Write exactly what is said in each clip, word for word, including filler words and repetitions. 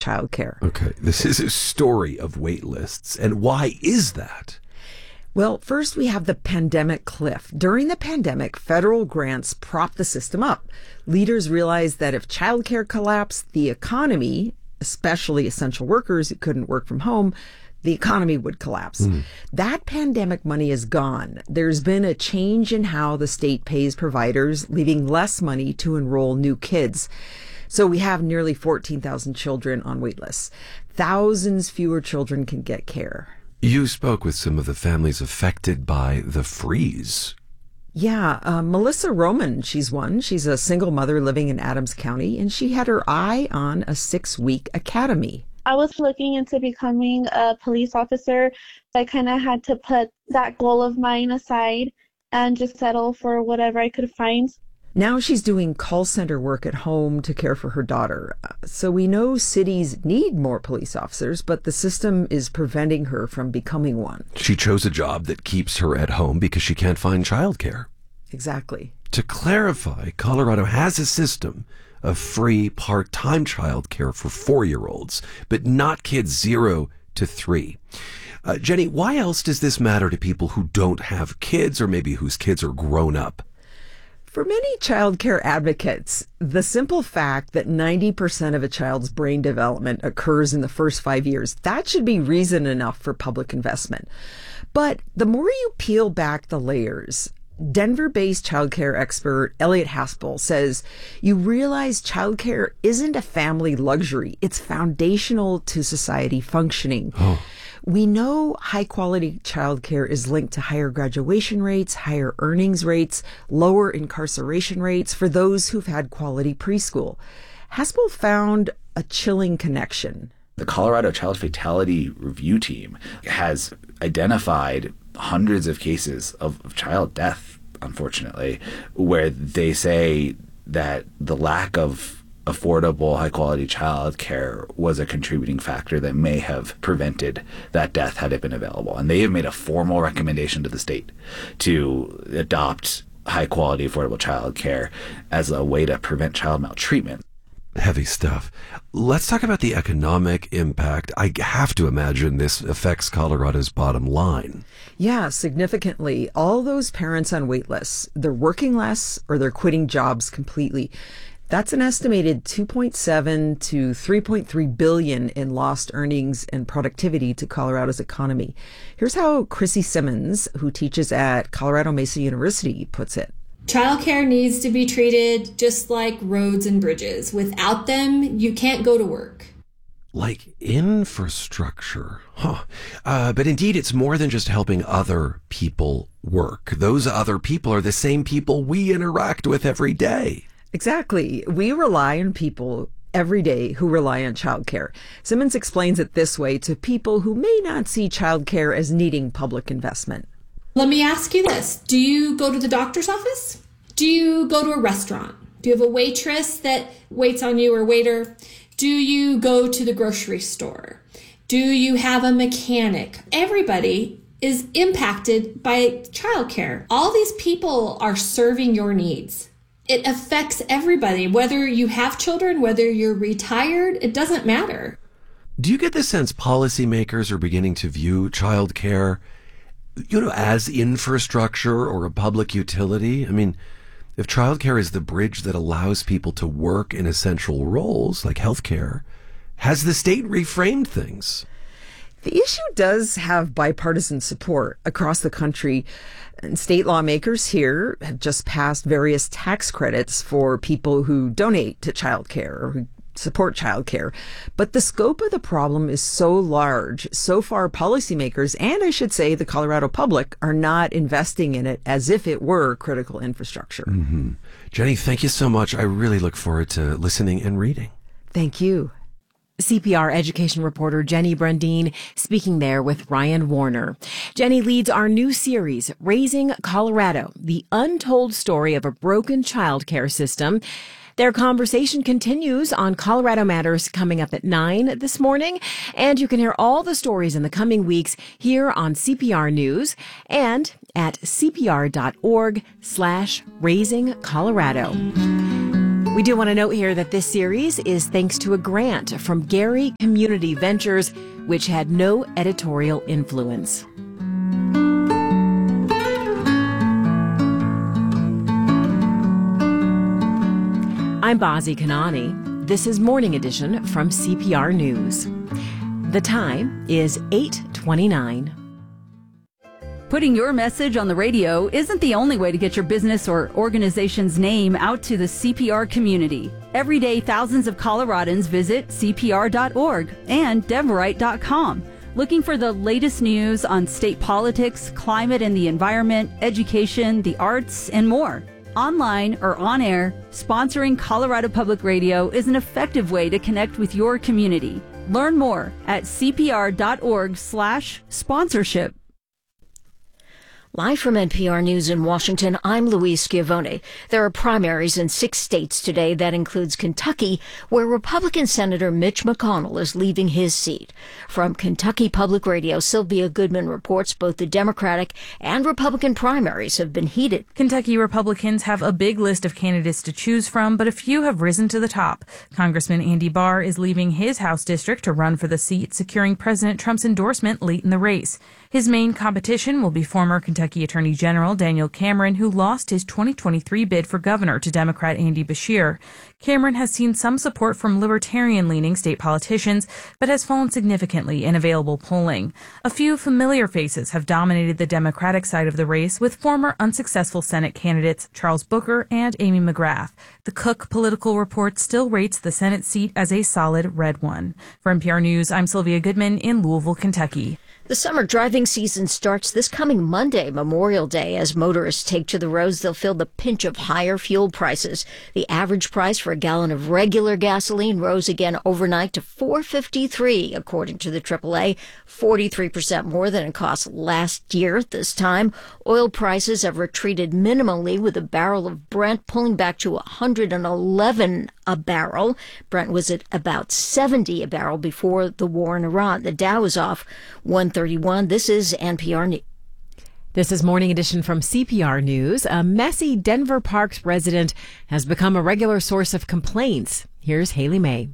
childcare. Okay, this is a story of wait lists. And why is that? Well, first we have the pandemic cliff. During the pandemic, federal grants propped the system up. Leaders realized that if childcare collapsed, the economy, especially essential workers who couldn't work from home, the economy would collapse. Mm. That pandemic money is gone. There's been a change in how the state pays providers, leaving less money to enroll new kids. So we have nearly fourteen thousand children on wait lists. Thousands fewer children can get care. You spoke with some of the families affected by the freeze. Yeah, uh, Melissa Roman, she's one. She's a single mother living in Adams County, and she had her eye on a six-week academy. I was looking into becoming a police officer. I kind of had to put that goal of mine aside and just settle for whatever I could find. Now she's doing call center work at home to care for her daughter. So we know cities need more police officers, but the system is preventing her from becoming one. She chose a job that keeps her at home because she can't find childcare. Exactly. To clarify, Colorado has a system of free part-time childcare for four-year-olds, but not kids zero to three. Uh, Jenny, why else does this matter to people who don't have kids or maybe whose kids are grown up? For many childcare advocates, the simple fact that ninety percent of a child's brain development occurs in the first five years, that should be reason enough for public investment. But the more you peel back the layers, Denver-based childcare expert Elliot Haspel says you realize childcare isn't a family luxury. It's foundational to society functioning. Oh. We know high-quality childcare is linked to higher graduation rates, higher earnings rates, lower incarceration rates for those who've had quality preschool. Haspel found a chilling connection. The Colorado Child Fatality Review Team has identified hundreds of cases of, of child death, unfortunately, where they say that the lack of affordable, high-quality child care was a contributing factor that may have prevented that death had it been available. And they have made a formal recommendation to the state to adopt high-quality, affordable child care as a way to prevent child maltreatment. Heavy stuff. Let's talk about the economic impact. I have to imagine this affects Colorado's bottom line. Yeah, significantly. All those parents on wait lists, they're working less or they're quitting jobs completely. That's an estimated two point seven to three point three billion in lost earnings and productivity to Colorado's economy. Here's how Chrissy Simmons, who teaches at Colorado Mesa University, puts it. Childcare needs to be treated just like roads and bridges. Without them, you can't go to work. Like infrastructure. Huh. Uh, but indeed, it's more than just helping other people work. Those other people are the same people we interact with every day. Exactly. We rely on people every day who rely on childcare. Simmons explains it this way to people who may not see childcare as needing public investment. Let me ask you this. Do you go to the doctor's office? Do you go to a restaurant? Do you have a waitress that waits on you or waiter? Do you go to the grocery store? Do you have a mechanic? Everybody is impacted by childcare. All these people are serving your needs. It affects everybody, whether you have children, whether you're retired, it doesn't matter. Do you get the sense policymakers are beginning to view childcare, you know, as infrastructure or a public utility? I mean, if childcare is the bridge that allows people to work in essential roles like healthcare, has the state reframed things? The issue does have bipartisan support across the country. And state lawmakers here have just passed various tax credits for people who donate to childcare or who support childcare. But the scope of the problem is so large. So far, policymakers, and I should say the Colorado public, are not investing in it as if it were critical infrastructure. Mm-hmm. Jenny, thank you so much. I really look forward to listening and reading. Thank you. C P R education reporter Jenny Brundin speaking there with Ryan Warner. Jenny leads our new series, Raising Colorado, the untold story of a broken childcare system. Their conversation continues on Colorado Matters coming up at nine this morning. And you can hear all the stories in the coming weeks here on C P R News and at cpr.org slash raising Colorado. We do want to note here that this series is thanks to a grant from Gary Community Ventures, which had no editorial influence. I'm Bazi Kanani. This is Morning Edition from C P R News. The time is eight twenty-nine. Putting your message on the radio isn't the only way to get your business or organization's name out to the C P R community. Every day, thousands of Coloradans visit C P R dot org and Deverite dot com, looking for the latest news on state politics, climate and the environment, education, the arts, and more. Online or on air, sponsoring Colorado Public Radio is an effective way to connect with your community. Learn more at C P R dot org slash sponsorship. Live from N P R News in Washington, I'm Louise Schiavone. There are primaries in six states today. That includes Kentucky, where Republican Senator Mitch McConnell is leaving his seat. From Kentucky Public Radio, Sylvia Goodman reports both the Democratic and Republican primaries have been heated. Kentucky Republicans have a big list of candidates to choose from, but a few have risen to the top. Congressman Andy Barr is leaving his House district to run for the seat, securing President Trump's endorsement late in the race. His main competition will be former Kentucky Attorney General Daniel Cameron, who lost his twenty twenty-three bid for governor to Democrat Andy Beshear. Cameron has seen some support from libertarian-leaning state politicians, but has fallen significantly in available polling. A few familiar faces have dominated the Democratic side of the race, with former unsuccessful Senate candidates Charles Booker and Amy McGrath. The Cook Political Report still rates the Senate seat as a solid red one. For N P R News, I'm Sylvia Goodman in Louisville, Kentucky. The summer driving season starts this coming Monday, Memorial Day. As motorists take to the roads, they'll feel the pinch of higher fuel prices. The average price for a gallon of regular gasoline rose again overnight to four dollars and fifty-three cents, according to the triple A, forty-three percent more than it cost last year at this time. Oil prices have retreated minimally, with a barrel of Brent pulling back to one hundred eleven a barrel. Brent was at about seventy a barrel before the war in Iran. The Dow is off one thirty-one. This is N P R News. This is Morning Edition from C P R News. A messy Denver Parks resident has become a regular source of complaints. Here's Haley May.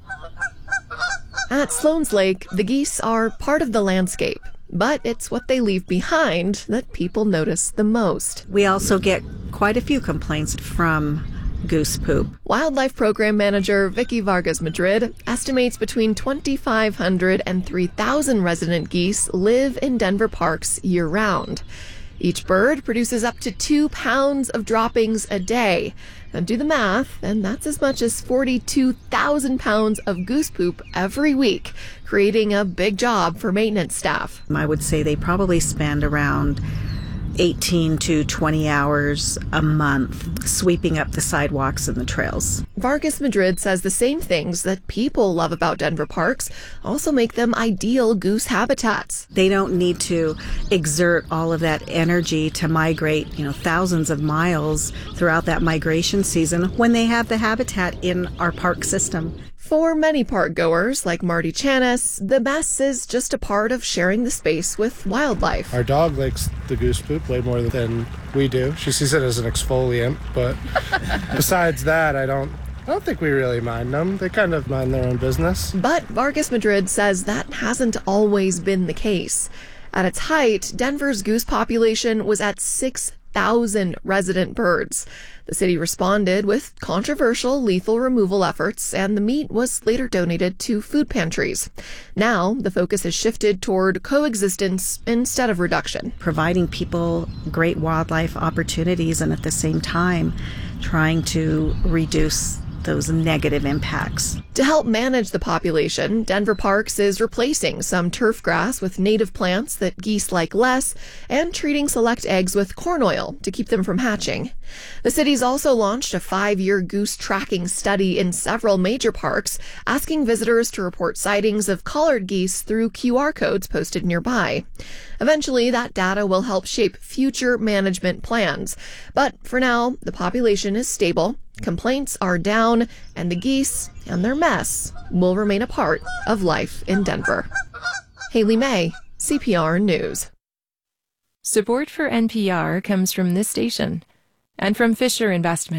At Sloan's Lake, the geese are part of the landscape, but it's what they leave behind that people notice the most. We also get quite a few complaints from goose poop. Wildlife Program Manager Vicky Vargas Madrid estimates between twenty-five hundred and three thousand resident geese live in Denver parks year-round. Each bird produces up to two pounds of droppings a day. And do the math, and that's as much as forty-two thousand pounds of goose poop every week, creating a big job for maintenance staff. I would say they probably spend around eighteen to twenty hours a month sweeping up the sidewalks and the trails. Vargas Madrid says the same things that people love about Denver parks also make them ideal goose habitats. They don't need to exert all of that energy to migrate, you know, thousands of miles throughout that migration season when they have the habitat in our park system. For many park goers, like Marty Chanis, the mess is just a part of sharing the space with wildlife. Our dog likes the goose poop way more than we do. She sees it as an exfoliant, but besides that, I don't I don't think we really mind them. They kind of mind their own business. But Vargas Madrid says that hasn't always been the case. At its height, Denver's goose population was at six thousand resident birds. The city responded with controversial lethal removal efforts, and the meat was later donated to food pantries. Now, the focus has shifted toward coexistence instead of reduction. Providing people great wildlife opportunities and at the same time trying to reduce those negative impacts. To help manage the population, Denver Parks is replacing some turf grass with native plants that geese like less and treating select eggs with corn oil to keep them from hatching. The city's also launched a five-year goose tracking study in several major parks, asking visitors to report sightings of collared geese through Q R codes posted nearby. Eventually, that data will help shape future management plans. But for now, the population is stable, complaints are down, and the geese and their mess will remain a part of life in Denver. Haley May, C P R News. Support for N P R comes from this station and from Fisher Investments,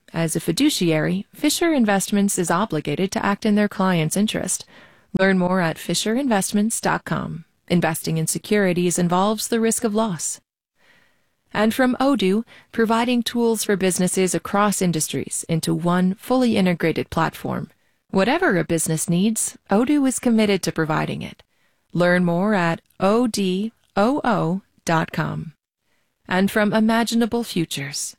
As a fiduciary, Fisher Investments is obligated to act in their client's interest. Learn more at fisher investments dot com. Investing in securities involves the risk of loss. And from Odoo, providing tools for businesses across industries into one fully integrated platform. Whatever a business needs, Odoo is committed to providing it. Learn more at O D O O dot com. And from Imaginable Futures.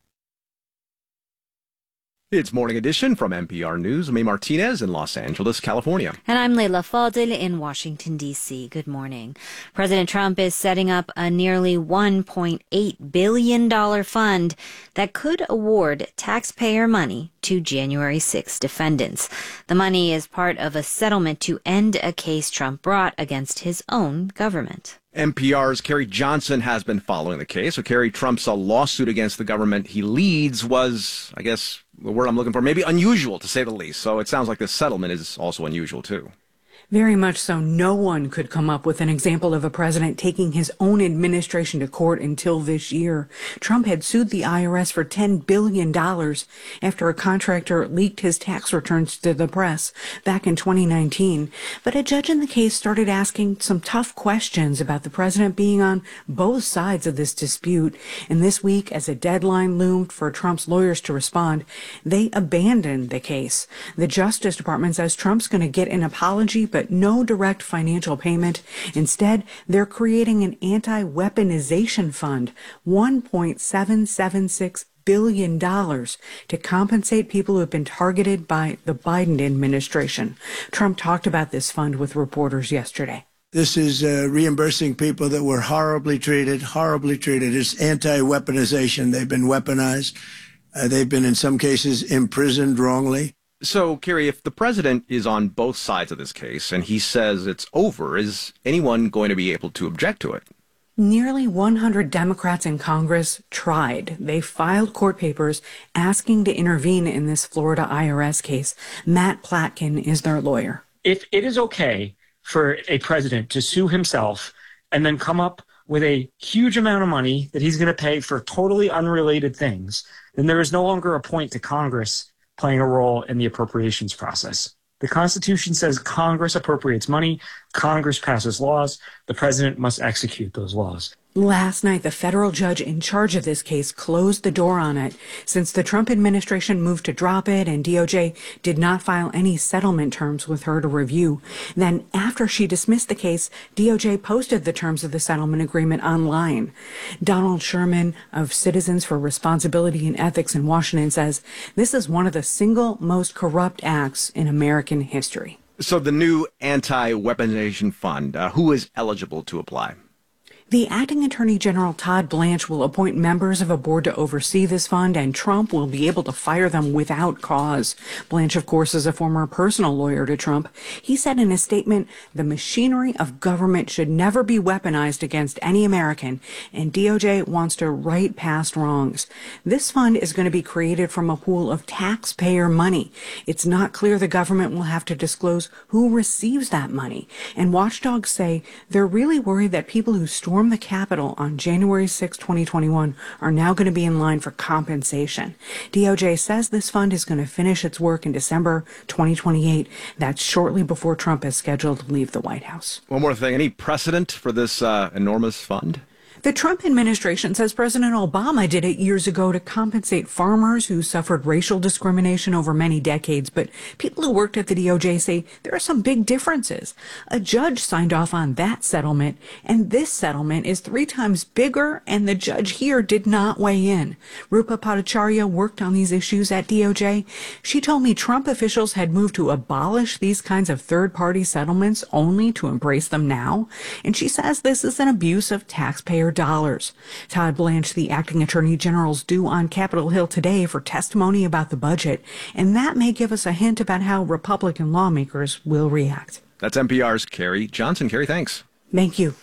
It's Morning Edition from N P R News. I'm A. Martinez in Los Angeles, California. And I'm Leila Fadel in Washington, D C. Good morning. President Trump is setting up a nearly one point eight billion dollars fund that could award taxpayer money to January sixth defendants. The money is part of a settlement to end a case Trump brought against his own government. N P R's Carrie Johnson has been following the case. So Carrie, Trump's uh, lawsuit against the government he leads was, I guess, the word I'm looking for, maybe unusual to say the least. So it sounds like this settlement is also unusual, too. Very much so. No one could come up with an example of a president taking his own administration to court until this year. Trump had sued the I R S for ten billion dollars after a contractor leaked his tax returns to the press back in twenty nineteen. But a judge in the case started asking some tough questions about the president being on both sides of this dispute. And this week, as a deadline loomed for Trump's lawyers to respond, they abandoned the case. The Justice Department says Trump's going to get an apology, but no direct financial payment. Instead, they're creating an anti-weaponization fund, one point seven seven six billion dollars, to compensate people who have been targeted by the Biden administration. Trump talked about this fund with reporters yesterday. This is uh, reimbursing people that were horribly treated, horribly treated. It's anti-weaponization. They've been weaponized. Uh, they've been, in some cases, imprisoned wrongly. So, Carrie, if the president is on both sides of this case and he says it's over, is anyone going to be able to object to it? Nearly one hundred Democrats in Congress tried. They filed court papers asking to intervene in this Florida I R S case. Matt Platkin is their lawyer. If it is okay for a president to sue himself and then come up with a huge amount of money that he's going to pay for totally unrelated things, then there is no longer a point to Congress playing a role in the appropriations process. The Constitution says Congress appropriates money, Congress passes laws, the president must execute those laws. Last night, the federal judge in charge of this case closed the door on it. Since the Trump administration moved to drop it and D O J did not file any settlement terms with her to review. Then, after she dismissed the case, D O J posted the terms of the settlement agreement online. Donald Sherman of Citizens for Responsibility and Ethics in Washington says this is one of the single most corrupt acts in American history. So the new anti-weaponization fund, uh, who is eligible to apply? The acting attorney general, Todd Blanche, will appoint members of a board to oversee this fund, and Trump will be able to fire them without cause. Blanche, of course, is a former personal lawyer to Trump. He said in a statement, the machinery of government should never be weaponized against any American, and D O J wants to right past wrongs. This fund is going to be created from a pool of taxpayer money. It's not clear the government will have to disclose who receives that money. And watchdogs say they're really worried that people who storm the Capitol on January sixth, twenty twenty-one are now going to be in line for compensation. D O J says this fund is going to finish its work in December twenty twenty-eight. That's shortly before Trump is scheduled to leave the White House. One more thing. Any precedent for this uh, enormous fund? The Trump administration says President Obama did it years ago to compensate farmers who suffered racial discrimination over many decades. But people who worked at the D O J say there are some big differences. A judge signed off on that settlement, and this settlement is three times bigger, and the judge here did not weigh in. Rupa Bhattacharya worked on these issues at D O J. She told me Trump officials had moved to abolish these kinds of third-party settlements only to embrace them now. And she says this is an abuse of taxpayer dollars. Todd Blanche, the acting attorney general, is due on Capitol Hill today for testimony about the budget, and that may give us a hint about how Republican lawmakers will react. That's N P R's Carrie Johnson. Carrie, thanks. Thank you.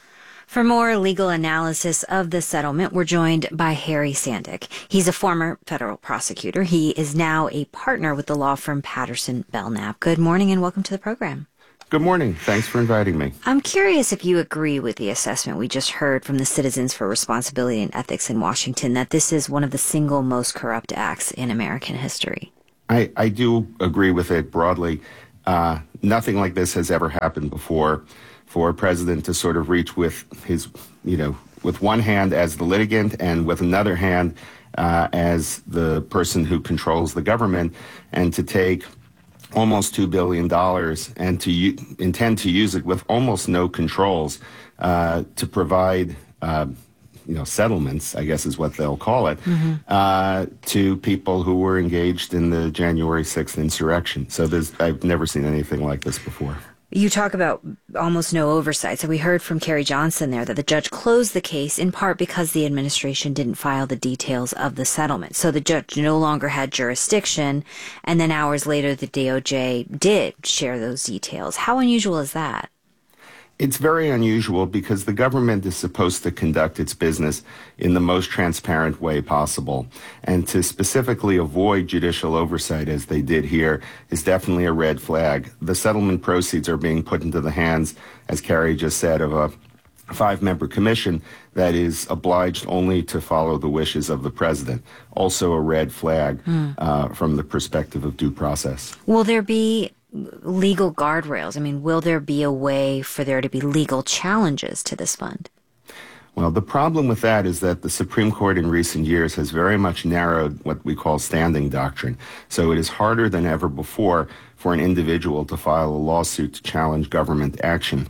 For more legal analysis of the settlement, we're joined by Harry Sandick. He's a former federal prosecutor. He is now a partner with the law firm Patterson Belknap. Good morning and welcome to the program. Good morning. Thanks for inviting me. I'm curious if you agree with the assessment we just heard from the Citizens for Responsibility and Ethics in Washington that this is one of the single most corrupt acts in American history. I, I do agree with it broadly. Uh, nothing like this has ever happened before. For a president to sort of reach with his, you know, with one hand as the litigant and with another hand uh, as the person who controls the government, and to take almost two billion dollars and to u- intend to use it with almost no controls uh, to provide, uh, you know, settlements, I guess is what they'll call it, mm-hmm. uh, to people who were engaged in the January sixth insurrection. So there's, I've never seen anything like this before. You talk about almost no oversight. So we heard from Kerry Johnson there that the judge closed the case in part because the administration didn't file the details of the settlement. So the judge no longer had jurisdiction, and then hours later the D O J did share those details. How unusual is that? It's very unusual because the government is supposed to conduct its business in the most transparent way possible. And to specifically avoid judicial oversight, as they did here, is definitely a red flag. The settlement proceeds are being put into the hands, as Carrie just said, of a five-member commission that is obliged only to follow the wishes of the president. Also a red flag mm. uh, from the perspective of due process. Will there be legal guardrails? I mean, will there be a way for there to be legal challenges to this fund? Well, the problem with that is that the Supreme Court in recent years has very much narrowed what we call standing doctrine. So it is harder than ever before for an individual to file a lawsuit to challenge government action.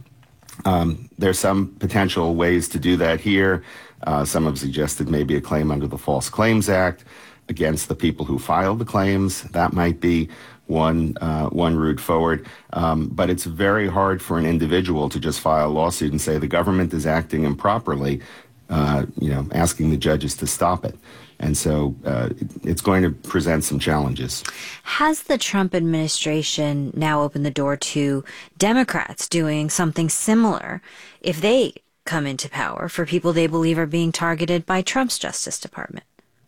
Um, there's some potential ways to do that here. Uh, some have suggested maybe a claim under the False Claims Act against the people who filed the claims. That might be one uh, one route forward. Um, but it's very hard for an individual to just file a lawsuit and say the government is acting improperly, uh, you know, asking the judges to stop it. And so uh, it's going to present some challenges. Has the Trump administration now opened the door to Democrats doing something similar if they come into power for people they believe are being targeted by Trump's Justice Department?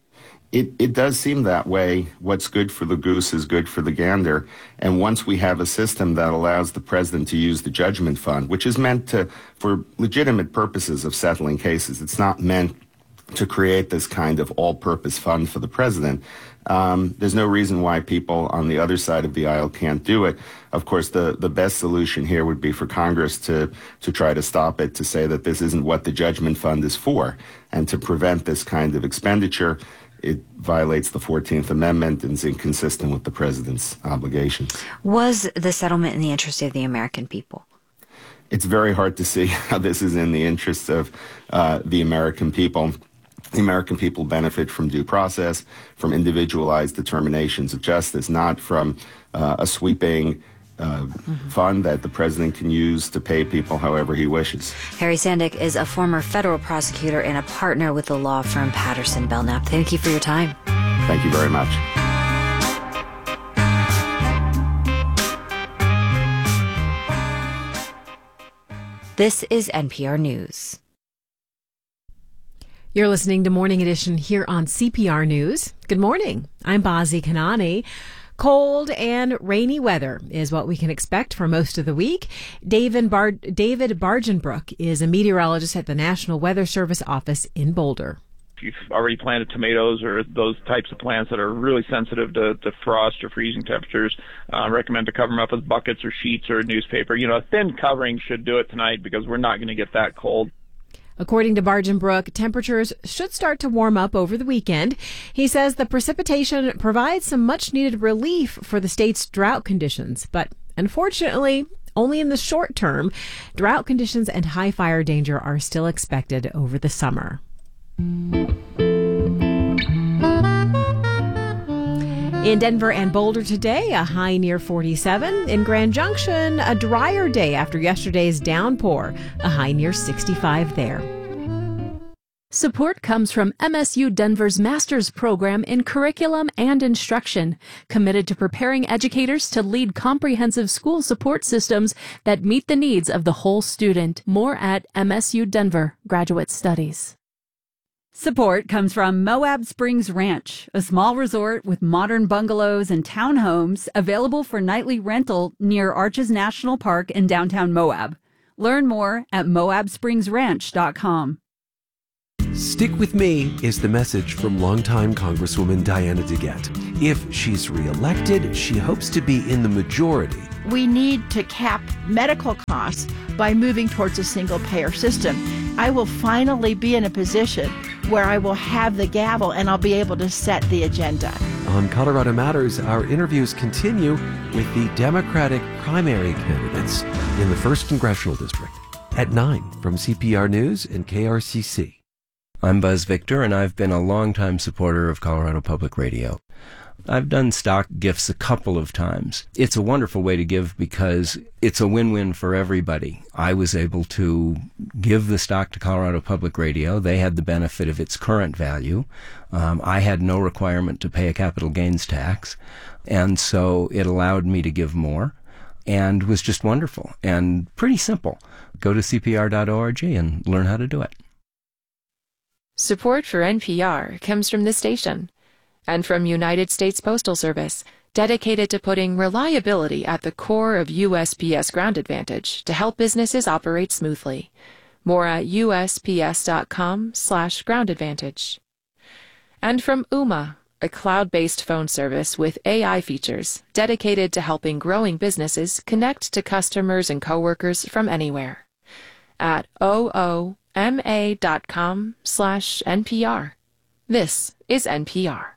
It, it does seem that way. What's good for the goose is good for the gander. And once we have a system that allows the president to use the judgment fund, which is meant to, for legitimate purposes of settling cases, it's not meant to create this kind of all-purpose fund for the president. Um, there's no reason why people on the other side of the aisle can't do it. Of course, the, the best solution here would be for Congress to, to try to stop it, to say that this isn't what the judgment fund is for, and to prevent this kind of expenditure. It violates the fourteenth Amendment and is inconsistent with the president's obligations. Was the settlement in the interest of the American people? It's very hard to see how this is in the interest of uh, the American people. The American people benefit from due process, from individualized determinations of justice, not from uh, a sweeping Uh, mm-hmm. fund that the president can use to pay people however he wishes. Harry Sandick is a former federal prosecutor and a partner with the law firm Patterson Belknap. Thank you for your time. Thank you very much. This is N P R News. You're listening to Morning Edition here on C P R News. Good morning. I'm Bazi Kanani. Cold and rainy weather is what we can expect for most of the week. David, Bar- David Bargenbrook is a meteorologist at the National Weather Service office in Boulder. If you've already planted tomatoes or those types of plants that are really sensitive to, to frost or freezing temperatures, I uh, recommend to cover them up with buckets or sheets or newspaper. You know, a thin covering should do it tonight because we're not going to get that cold. According to Bargenbrook, temperatures should start to warm up over the weekend. He says the precipitation provides some much-needed relief for the state's drought conditions, but unfortunately, only in the short term. Drought conditions and high fire danger are still expected over the summer. In Denver and Boulder today, a high near forty-seven. In Grand Junction, a drier day after yesterday's downpour, a high near sixty-five there. Support comes from M S U Denver's Master's Program in Curriculum and Instruction, committed to preparing educators to lead comprehensive school support systems that meet the needs of the whole student. More at M S U Denver Graduate Studies. Support comes from Moab Springs Ranch, a small resort with modern bungalows and townhomes available for nightly rental near Arches National Park in downtown Moab. Learn more at moab springs ranch dot com. Stick with me is the message from longtime Congresswoman Diana DeGette. If she's reelected, she hopes to be in the majority. We need to cap medical costs by moving towards a single-payer system. I will finally be in a position where I will have the gavel and I'll be able to set the agenda. On Colorado Matters, our interviews continue with the Democratic primary candidates in the first Congressional District at nine from C P R News and K R C C. I'm Buzz Victor, and I've been a longtime supporter of Colorado Public Radio. I've done stock gifts a couple of times. It's a wonderful way to give because it's a win-win for everybody. I was able to give the stock to Colorado Public Radio. They had the benefit of its current value. Um, I had no requirement to pay a capital gains tax, and so it allowed me to give more and was just wonderful and pretty simple. Go to C P R dot org and learn how to do it. Support for N P R comes from this station and from United States Postal Service, dedicated to putting reliability at the core of U S P S Ground Advantage to help businesses operate smoothly. More at U S P S dot com slash ground advantage. And from Ooma, a cloud-based phone service with A I features dedicated to helping growing businesses connect to customers and coworkers from anywhere. At O O M A dot com slash N P R. This is N P R.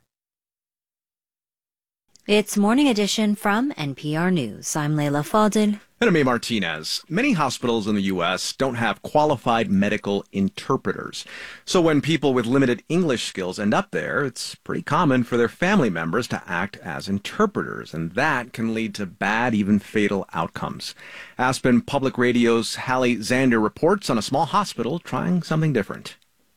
It's Morning Edition from N P R News. I'm Leila Fadel. And I'm A. Martinez. Many hospitals in the U S don't have qualified medical interpreters. So when people with limited English skills end up there, it's pretty common for their family members to act as interpreters, and that can lead to bad, even fatal outcomes. Aspen Public Radio's Hallie Zander reports on a small hospital trying something different.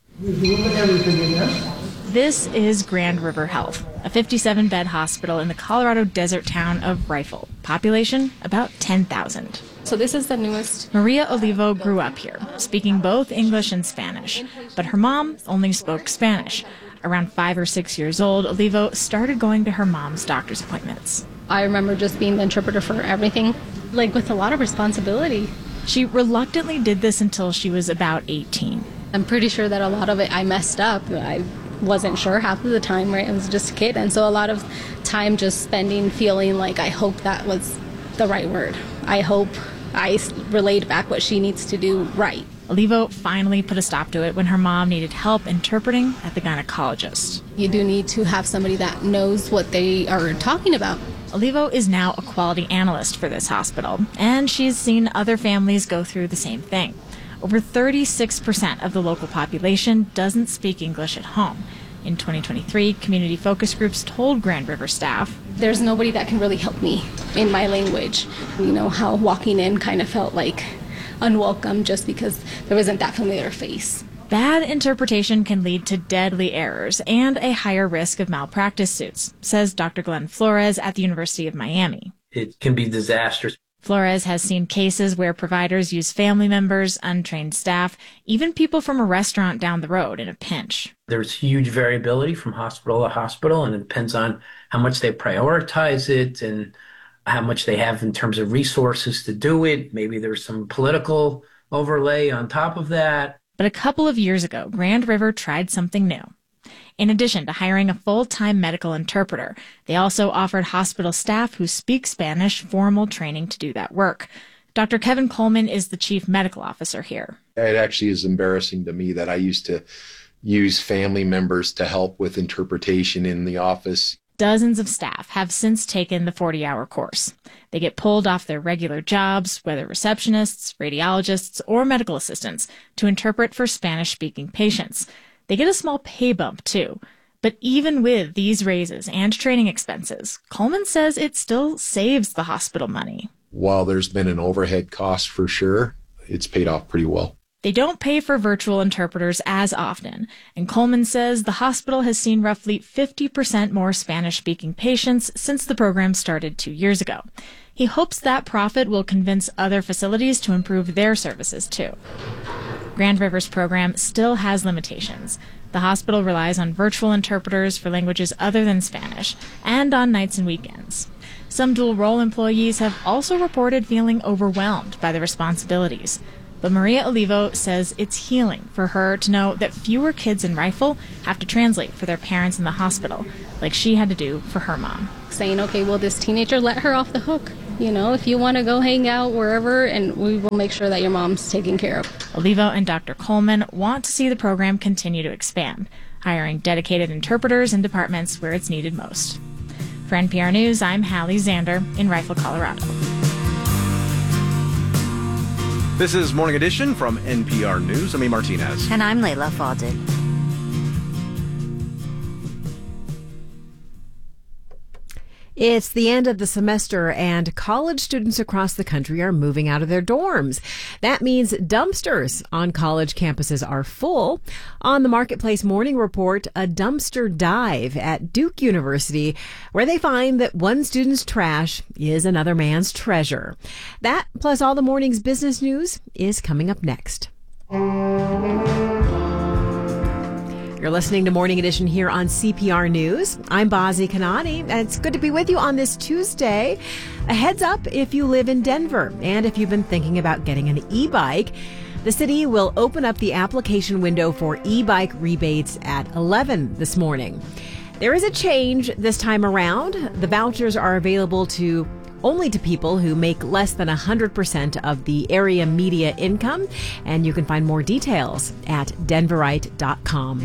This is Grand River Health, a fifty-seven bed hospital in the Colorado desert town of Rifle. Population, about ten thousand. So this is the newest. Maria Olivo grew up here, speaking both English and Spanish, but her mom only spoke Spanish. Around five or six years old, Olivo started going to her mom's doctor's appointments. I remember just being the interpreter for everything, like with a lot of responsibility. She reluctantly did this until she was about eighteen. I'm pretty sure that a lot of it I messed up. I wasn't sure half of the time, right? I was just a kid, and so a lot of time just spending feeling like I hope that was the right word. I hope I relayed back what she needs to do right. Olivo finally put a stop to it when her mom needed help interpreting at the gynecologist. You do need to have somebody that knows what they are talking about. Olivo is now a quality analyst for this hospital, and she's seen other families go through the same thing. Over thirty-six percent of the local population doesn't speak English at home. In twenty twenty-three, community focus groups told Grand River staff, "There's nobody that can really help me in my language." You know, how walking in kind of felt like unwelcome just because there wasn't that familiar face. Bad interpretation can lead to deadly errors and a higher risk of malpractice suits, says Doctor Glenn Flores at the University of Miami. It can be disastrous. Flores has seen cases where providers use family members, untrained staff, even people from a restaurant down the road in a pinch. There's huge variability from hospital to hospital, and it depends on how much they prioritize it and how much they have in terms of resources to do it. Maybe there's some political overlay on top of that. But a couple of years ago, Grand River tried something new. In addition to hiring a full-time medical interpreter, they also offered hospital staff who speak Spanish formal training to do that work. Doctor Kevin Coleman is the chief medical officer here. It actually is embarrassing to me that I used to use family members to help with interpretation in the office. Dozens of staff have since taken the forty-hour course. They get pulled off their regular jobs, whether receptionists, radiologists, or medical assistants, to interpret for Spanish-speaking patients. They get a small pay bump, too. But even with these raises and training expenses, Coleman says it still saves the hospital money. While there's been an overhead cost for sure, it's paid off pretty well. They don't pay for virtual interpreters as often, and Coleman says the hospital has seen roughly fifty percent more Spanish-speaking patients since the program started two years ago. He hopes that profit will convince other facilities to improve their services, too. Grand River's program still has limitations. The hospital relies on virtual interpreters for languages other than Spanish and on nights and weekends. Some dual-role employees have also reported feeling overwhelmed by the responsibilities. But Maria Olivo says it's healing for her to know that fewer kids in Rifle have to translate for their parents in the hospital, like she had to do for her mom. Saying, okay, well, this teenager, let her off the hook. You know, if you want to go hang out wherever, and we will make sure that your mom's taken care of. Olivo and Doctor Coleman want to see the program continue to expand, hiring dedicated interpreters in departments where it's needed most. For N P R News, I'm Hallie Zander in Rifle, Colorado. This is Morning Edition from N P R News. I'm E. Martinez. And I'm Layla Fadil. It's the end of the semester and college students across the country are moving out of their dorms. That means dumpsters on college campuses are full. On the Marketplace Morning Report, a dumpster dive at Duke University where they find that one student's trash is another man's treasure. That plus all the morning's business news is coming up next. You're listening to Morning Edition here on C P R News. I'm Bazi Kanani, and it's good to be with you on this Tuesday. A heads up if you live in Denver and if you've been thinking about getting an e-bike. The city will open up the application window for e-bike rebates at eleven this morning. There is a change this time around. The vouchers are available to only to people who make less than one hundred percent of the area media income, and you can find more details at denverite dot com.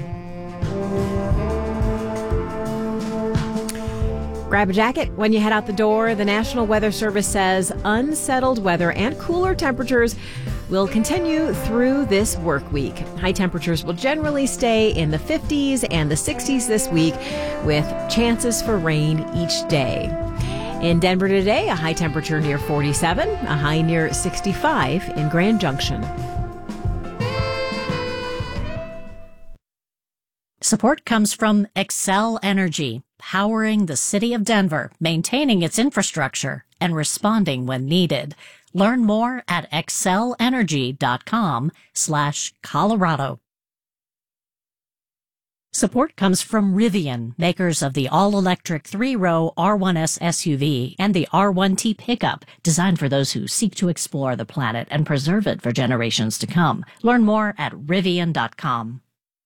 Grab a jacket when you head out the door. The National Weather Service says unsettled weather and cooler temperatures will continue through this work week. High temperatures will generally stay in the fifties and the sixties this week, with chances for rain each day. In Denver today, a high temperature near forty-seven, a high near sixty-five in Grand Junction. Support comes from Xcel Energy, powering the city of Denver, maintaining its infrastructure, and responding when needed. Learn more at xcel energy dot com slash Colorado. Support comes from Rivian, makers of the all-electric three-row R one S S U V and the R one T pickup, designed for those who seek to explore the planet and preserve it for generations to come. Learn more at rivian dot com.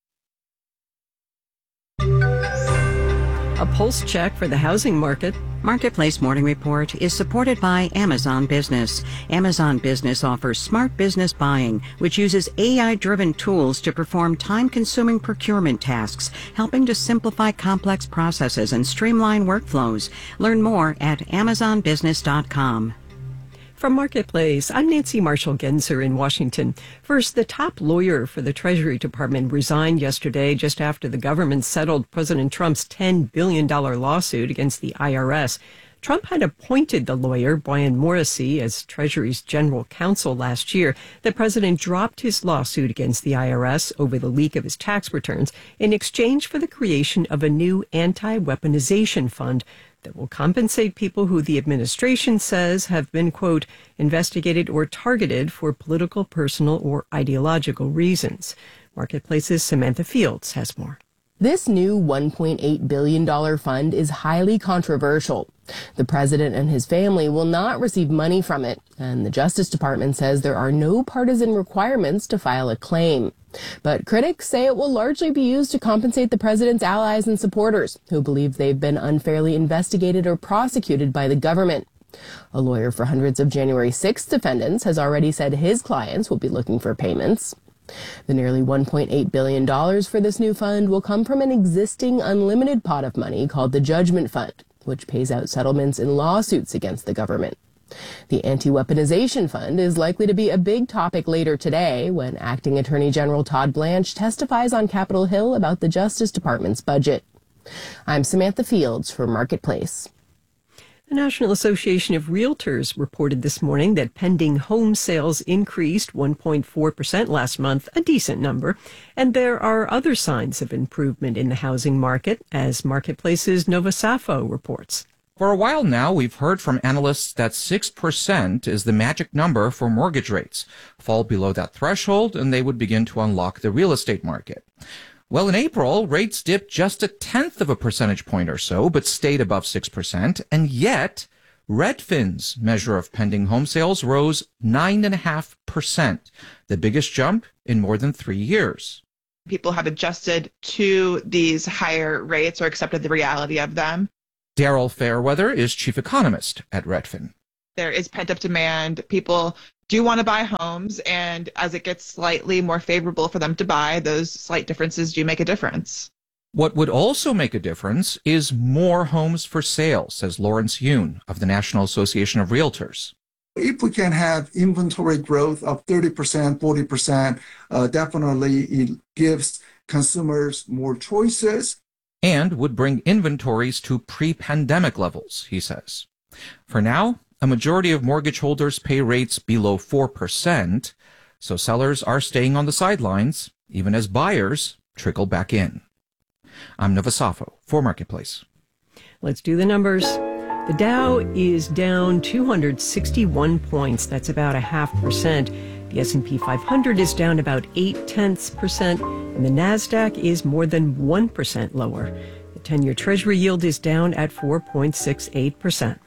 A pulse check for the housing market. Marketplace Morning Report is supported by Amazon Business. Amazon Business offers smart business buying, which uses A I-driven tools to perform time-consuming procurement tasks, helping to simplify complex processes and streamline workflows. Learn more at amazon business dot com. From Marketplace, I'm Nancy Marshall-Genzer in Washington. First, the top lawyer for the Treasury Department resigned yesterday just after the government settled President Trump's ten billion dollars lawsuit against the I R S. Trump had appointed the lawyer, Brian Morrissey, as Treasury's general counsel last year. The president dropped his lawsuit against the I R S over the leak of his tax returns in exchange for the creation of a new anti-weaponization fund that will compensate people who the administration says have been, quote, investigated or targeted for political, personal, or ideological reasons. Marketplace's Samantha Fields has more. This new one point eight billion dollars fund is highly controversial. The president and his family will not receive money from it, and the Justice Department says there are no partisan requirements to file a claim. But critics say it will largely be used to compensate the president's allies and supporters who believe they've been unfairly investigated or prosecuted by the government. A lawyer for hundreds of January sixth defendants has already said his clients will be looking for payments. The nearly one point eight billion dollars for this new fund will come from an existing unlimited pot of money called the Judgment Fund, which pays out settlements in lawsuits against the government. The Anti-Weaponization Fund is likely to be a big topic later today when Acting Attorney General Todd Blanche testifies on Capitol Hill about the Justice Department's budget. I'm Samantha Fields for Marketplace. The National Association of Realtors reported this morning that pending home sales increased one point four percent last month, a decent number, and there are other signs of improvement in the housing market, as Marketplace's Nova Safo reports. For a while now, we've heard from analysts that six percent is the magic number for mortgage rates. Fall below that threshold, and they would begin to unlock the real estate market. Well, in April, rates dipped just a tenth of a percentage point or so, but stayed above six percent. And yet, Redfin's measure of pending home sales rose nine point five percent, the biggest jump in more than three years. People have adjusted to these higher rates or accepted the reality of them. Daryl Fairweather is chief economist at Redfin. There is pent-up demand. People do want to buy homes, and as it gets slightly more favorable for them to buy, those slight differences do make a difference. What would also make a difference is more homes for sale, says Lawrence Yoon of the National Association of Realtors. If we can have inventory growth of thirty percent, forty percent, uh, definitely it gives consumers more choices. And would bring inventories to pre-pandemic levels, he says. For now, a majority of mortgage holders pay rates below four percent, so sellers are staying on the sidelines, even as buyers trickle back in. I'm Nova Safo for Marketplace. Let's do the numbers. The Dow is down two hundred sixty-one points. That's about a half percent. The S and P five hundred is down about eight tenths percent, and the NASDAQ is more than one percent lower. The ten-year Treasury yield is down at four point six eight percent.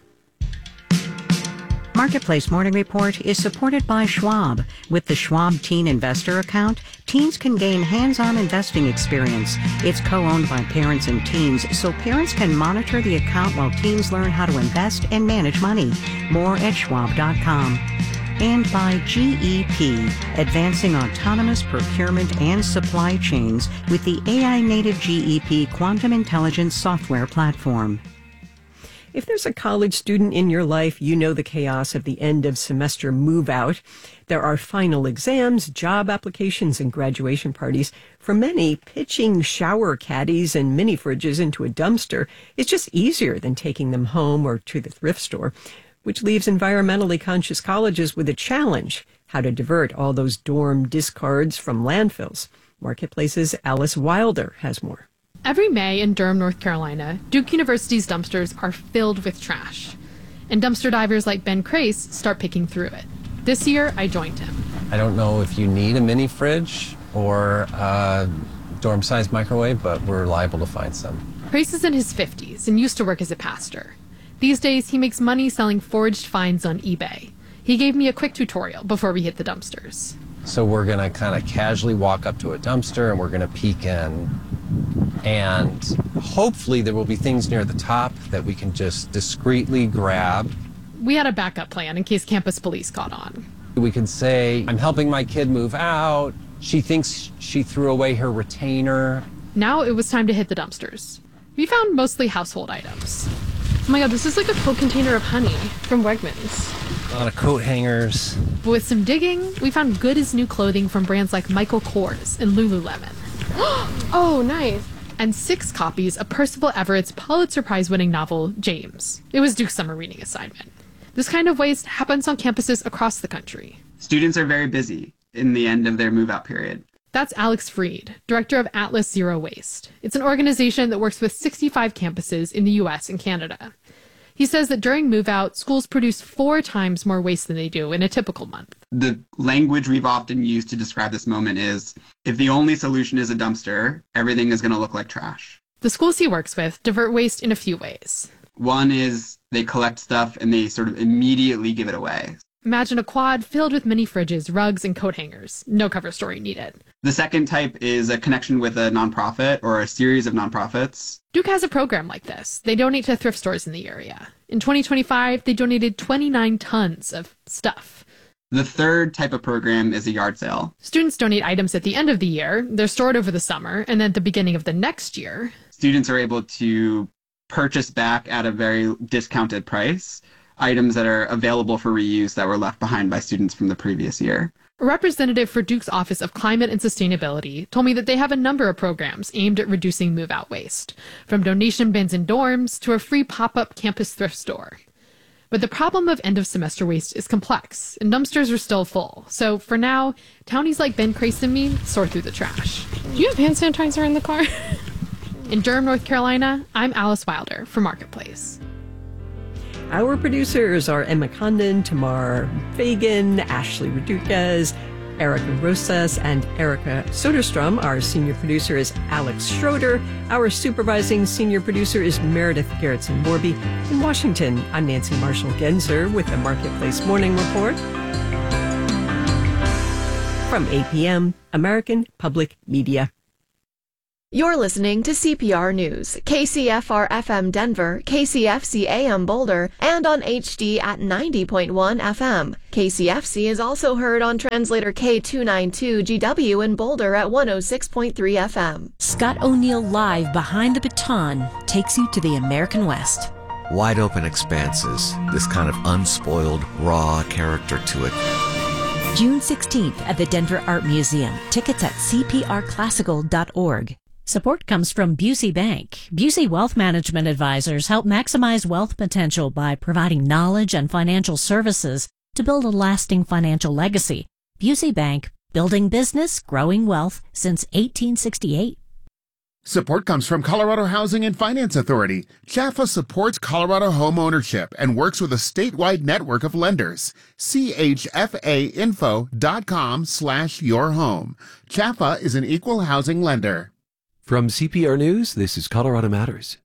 Marketplace Morning Report is supported by Schwab. With the Schwab Teen Investor account, teens can gain hands-on investing experience. It's co-owned by parents and teens, so parents can monitor the account while teens learn how to invest and manage money. More at schwab dot com. And by G E P, advancing autonomous procurement and supply chains with the A I-native G E P Quantum Intelligence software platform. If there's a college student in your life, you know the chaos of the end of semester move out. There are final exams, job applications, and graduation parties. For many, pitching shower caddies and mini fridges into a dumpster is just easier than taking them home or to the thrift store, which leaves environmentally conscious colleges with a challenge: how to divert all those dorm discards from landfills. Marketplace's Alice Wilder has more. Every May in Durham, North Carolina, Duke University's dumpsters are filled with trash. And dumpster divers like Ben Crace start picking through it. This year, I joined him. I don't know if you need a mini fridge or a dorm-sized microwave, but we're liable to find some. Crace is in his fifties and used to work as a pastor. These days, he makes money selling foraged finds on eBay. He gave me a quick tutorial before we hit the dumpsters. So we're going to kind of casually walk up to a dumpster and we're going to peek in. And hopefully there will be things near the top that we can just discreetly grab. We had a backup plan in case campus police caught on. We can say, I'm helping my kid move out. She thinks she threw away her retainer. Now it was time to hit the dumpsters. We found mostly household items. Oh my god, this is like a Coke container of honey from Wegmans. A lot of coat hangers. But with some digging, we found good as new clothing from brands like Michael Kors and Lululemon. Oh, nice. And six copies of Percival Everett's Pulitzer Prize-winning novel, James. It was Duke's summer reading assignment. This kind of waste happens on campuses across the country. Students are very busy in the end of their move-out period. That's Alex Freed, director of Atlas Zero Waste. It's an organization that works with sixty-five campuses in the U S and Canada. He says that during move-out, schools produce four times more waste than they do in a typical month. The language we've often used to describe this moment is, if the only solution is a dumpster, everything is going to look like trash. The schools he works with divert waste in a few ways. One is they collect stuff and they sort of immediately give it away. Imagine a quad filled with mini fridges, rugs, and coat hangers. No cover story needed. The second type is a connection with a nonprofit or a series of nonprofits. Duke has a program like this. They donate to thrift stores in the area. In twenty twenty-five, they donated twenty-nine tons of stuff. The third type of program is a yard sale. Students donate items at the end of the year. They're stored over the summer, and then at the beginning of the next year, students are able to purchase back at a very discounted price items that are available for reuse that were left behind by students from the previous year. A representative for Duke's Office of Climate and Sustainability told me that they have a number of programs aimed at reducing move-out waste, from donation bins in dorms to a free pop-up campus thrift store. But the problem of end-of-semester waste is complex, and dumpsters are still full. So for now, townies like Ben Crace and me sort through the trash. Do you have hand sanitizer in the car? In Durham, North Carolina, I'm Alice Wilder for Marketplace. Our producers are Emma Condon, Tamar Fagan, Ashley Rodriguez, Erica Rosas and Erica Soderstrom. Our senior producer is Alex Schroeder. Our supervising senior producer is Meredith Gerritsen-Morby. In Washington, I'm Nancy Marshall-Genzer with the Marketplace Morning Report. From A P M, American Public Media. You're listening to C P R News, K C F R F M Denver, K C F C A M Boulder, and on H D at ninety point one F M. K C F C is also heard on translator K two ninety-two G W in Boulder at one oh six point three F M. Scott O'Neill Live Behind the Baton takes you to the American West. Wide open expanses, this kind of unspoiled, raw character to it. June sixteenth at the Denver Art Museum. Tickets at c p r classical dot org. Support comes from Busey Bank. Busey Wealth Management Advisors help maximize wealth potential by providing knowledge and financial services to build a lasting financial legacy. Busey Bank, building business, growing wealth since eighteen sixty-eight. Support comes from Colorado Housing and Finance Authority. C H A F A supports Colorado home ownership and works with a statewide network of lenders. C H F A info dot com slash your home. C H A F A is an equal housing lender. From C P R News, this is Colorado Matters.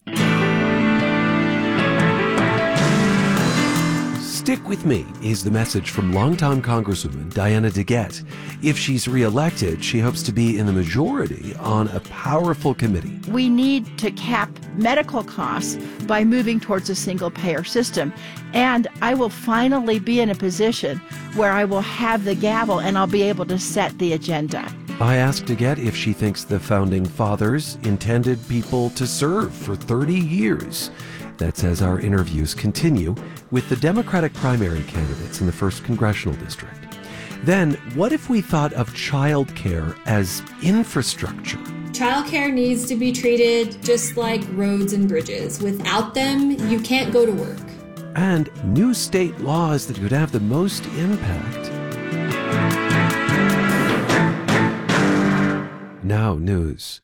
Stick with me is the message from longtime Congresswoman Diana DeGette. If she's reelected, she hopes to be in the majority on a powerful committee. We need to cap medical costs by moving towards a single-payer system. And I will finally be in a position where I will have the gavel and I'll be able to set the agenda. I asked DeGette if she thinks the Founding Fathers intended people to serve for thirty years. That's as our interviews continue with the Democratic primary candidates in the first Congressional District. Then, what if we thought of child care as infrastructure? Childcare needs to be treated just like roads and bridges. Without them, you can't go to work. And new state laws that could have the most impact. Now news.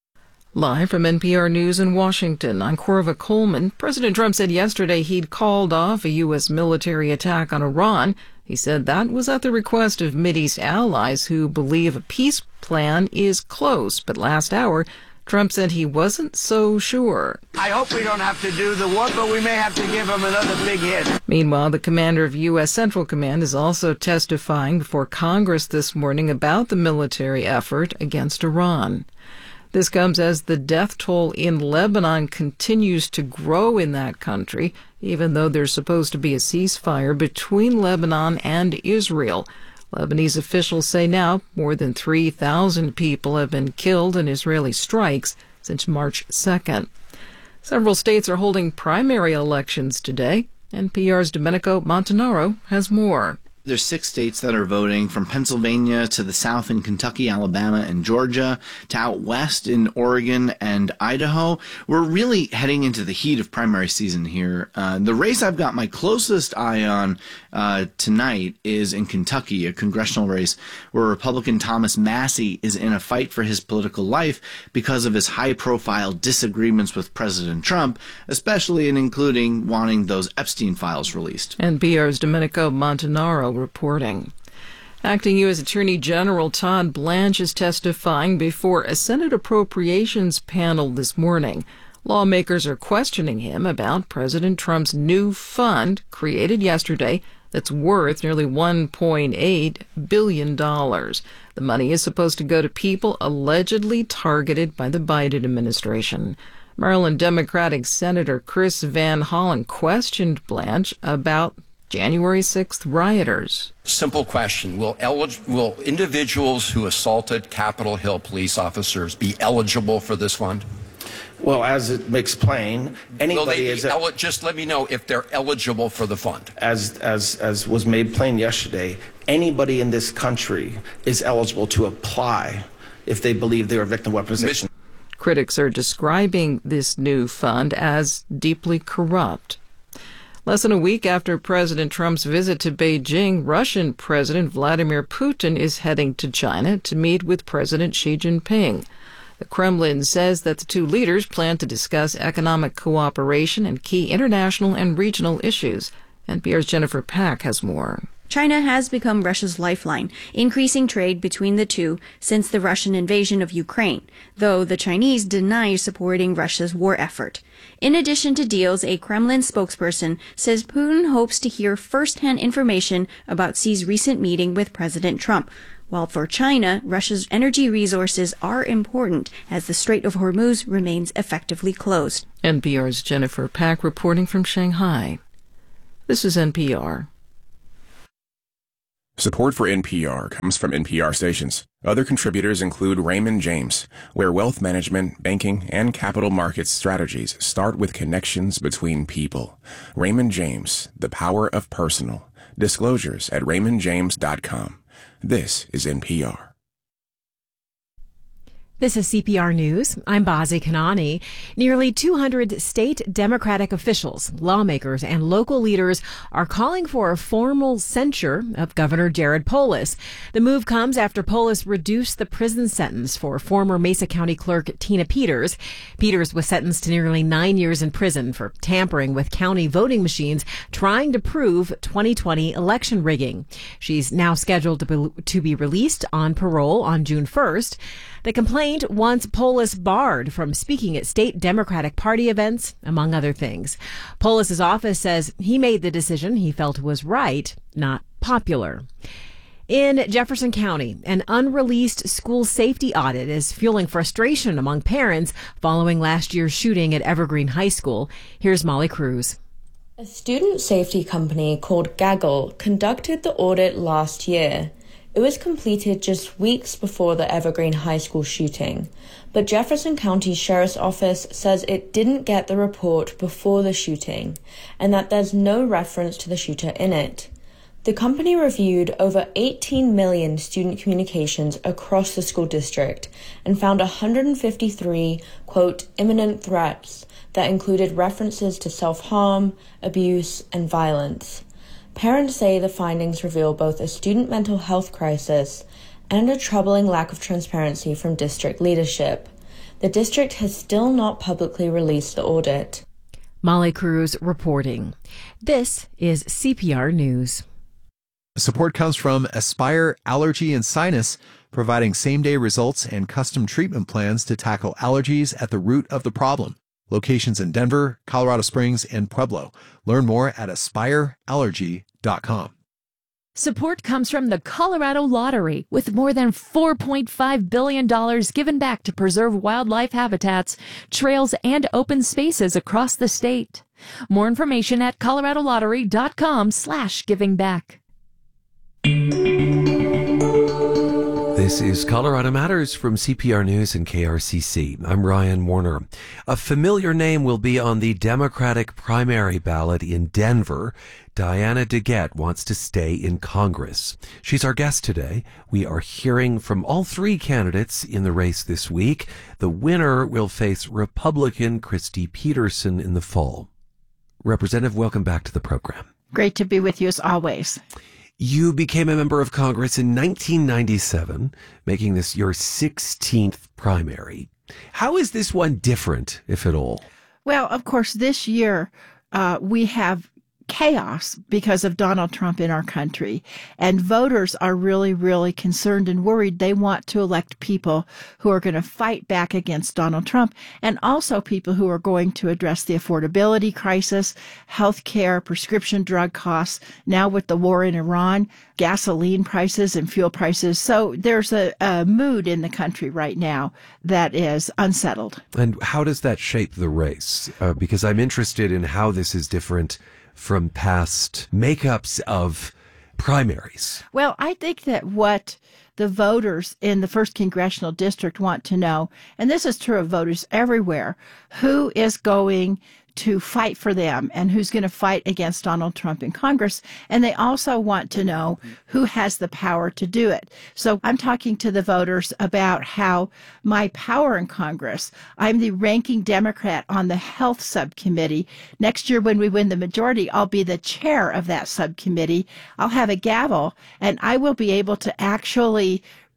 Live from N P R News in Washington, I'm Corva Coleman. President Trump said yesterday he'd called off a U S military attack on Iran. He said that was at the request of Mideast allies who believe a peace plan is close. But last hour, Trump said he wasn't so sure. I hope we don't have to do the war, but we may have to give him another big hit. Meanwhile, the commander of U S Central Command is also testifying before Congress this morning about the military effort against Iran. This comes as the death toll in Lebanon continues to grow in that country, even though there's supposed to be a ceasefire between Lebanon and Israel. Lebanese officials say now more than three thousand people have been killed in Israeli strikes since March second. Several states are holding primary elections today. N P R's Domenico Montanaro has more. There's six states that are voting, from Pennsylvania to the south in Kentucky, Alabama, and Georgia, to out west in Oregon and Idaho. We're really heading into the heat of primary season here. Uh, the race I've got my closest eye on uh, tonight is in Kentucky, a congressional race where Republican Thomas Massie is in a fight for his political life because of his high-profile disagreements with President Trump, especially in including wanting those Epstein files released. N P R's Domenico Montanaro reporting. Acting U S Attorney General Todd Blanche is testifying before a Senate Appropriations panel this morning. Lawmakers are questioning him about President Trump's new fund created yesterday that's worth nearly one point eight billion dollars. The money is supposed to go to people allegedly targeted by the Biden administration. Maryland Democratic Senator Chris Van Hollen questioned Blanche about January sixth rioters. Simple question. Will, elig- will individuals who assaulted Capitol Hill police officers be eligible for this fund? Well, as it makes plain, anybody will they is... Be el- just let me know if they're eligible for the fund. As, as, as was made plain yesterday, anybody in this country is eligible to apply if they believe they are a victim of weaponization. Critics are describing this new fund as deeply corrupt. Less than a week after President Trump's visit to Beijing, Russian President Vladimir Putin is heading to China to meet with President Xi Jinping. The Kremlin says that the two leaders plan to discuss economic cooperation and key international and regional issues. N P R's Jennifer Pack has more. China has become Russia's lifeline, increasing trade between the two since the Russian invasion of Ukraine, though the Chinese deny supporting Russia's war effort. In addition to deals, a Kremlin spokesperson says Putin hopes to hear first-hand information about Xi's recent meeting with President Trump. While for China, Russia's energy resources are important as the Strait of Hormuz remains effectively closed. N P R's Jennifer Pack reporting from Shanghai. This is N P R. Support for N P R comes from N P R stations. Other contributors include Raymond James, where wealth management, banking, and capital markets strategies start with connections between people. Raymond James, the power of personal. Disclosures at raymond james dot com. This is N P R. This is C P R News. I'm Bazi Kanani. Nearly two hundred state Democratic officials, lawmakers, and local leaders are calling for a formal censure of Governor Jared Polis. The move comes after Polis reduced the prison sentence for former Mesa County Clerk Tina Peters. Peters was sentenced to nearly nine years in prison for tampering with county voting machines, trying to prove twenty twenty election rigging. She's now scheduled to be, to be released on parole on June first. The complaint wants Polis barred from speaking at state Democratic Party events, among other things. Polis's office says he made the decision he felt was right, not popular. In Jefferson County, an unreleased school safety audit is fueling frustration among parents following last year's shooting at Evergreen High School. Here's Molly Cruz. A student safety company called Gaggle conducted the audit last year. It was completed just weeks before the Evergreen High School shooting, but Jefferson County Sheriff's Office says it didn't get the report before the shooting, and that there's no reference to the shooter in it. The company reviewed over eighteen million student communications across the school district and found one hundred fifty-three, quote, imminent threats that included references to self-harm, abuse, and violence. Parents say the findings reveal both a student mental health crisis and a troubling lack of transparency from district leadership. The district has still not publicly released the audit. Molly Cruz reporting. This is C P R News. Support comes from Aspire Allergy and Sinus, providing same-day results and custom treatment plans to tackle allergies at the root of the problem. Locations in Denver, Colorado Springs, and Pueblo. Learn more at aspire allergy dot com. Support comes from the Colorado Lottery, with more than four point five billion dollars given back to preserve wildlife habitats, trails, and open spaces across the state. More information at colorado lottery dot com slash giving back. This is Colorado Matters from C P R News and K R C C. I'm Ryan Warner. A familiar name will be on the Democratic primary ballot in Denver. Diana DeGette wants to stay in Congress. She's our guest today. We are hearing from all three candidates in the race this week. The winner will face Republican Christy Peterson in the fall. Representative, welcome back to the program. Great to be with you as always. You became a member of Congress in nineteen ninety-seven, making this your sixteenth primary. How is this one different, if at all? Well, of course, this year uh, we have chaos because of Donald Trump in our country. And voters are really, really concerned and worried. They want to elect people who are going to fight back against Donald Trump, and also people who are going to address the affordability crisis, health care, prescription drug costs, now with the war in Iran, gasoline prices and fuel prices. So there's a, a mood in the country right now that is unsettled. And how does that shape the race? Uh, because I'm interested in how this is different from past makeups of primaries. Well, I think that what the voters in the first congressional district want to know, and this is true of voters everywhere, who is going to fight for them and who's going to fight against Donald Trump in Congress. And they also want to know who has the power to do it. So I'm talking to the voters about how my power in Congress, I'm the ranking Democrat on the health subcommittee. Next year, when we win the majority, I'll be the chair of that subcommittee. I'll have a gavel and I will be able to actually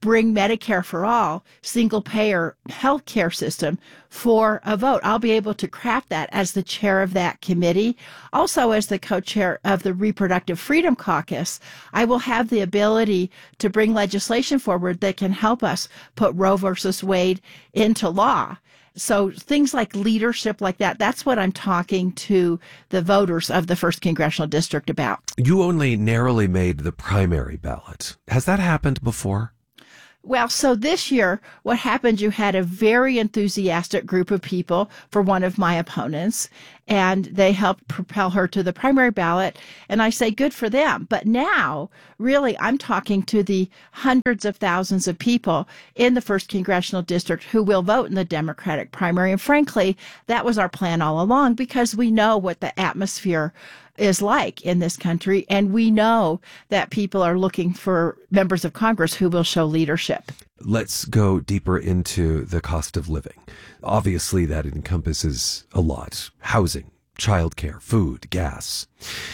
bring Medicare for All, single-payer health care system for a vote. I'll be able to craft that as the chair of that committee. Also, as the co-chair of the Reproductive Freedom Caucus, I will have the ability to bring legislation forward that can help us put Roe versus Wade into law. So things like leadership like that, that's what I'm talking to the voters of the first Congressional District about. You only narrowly made the primary ballot. Has that happened before? Well, so this year, what happened, you had a very enthusiastic group of people for one of my opponents, and they helped propel her to the primary ballot. And I say, good for them. But now, really, I'm talking to the hundreds of thousands of people in the first Congressional District who will vote in the Democratic primary. And frankly, that was our plan all along, because we know what the atmosphere is like in this country, and we know that people are looking for members of Congress who will show leadership. Let's go deeper into the cost of living. Obviously, that encompasses a lot: housing, childcare, food, gas.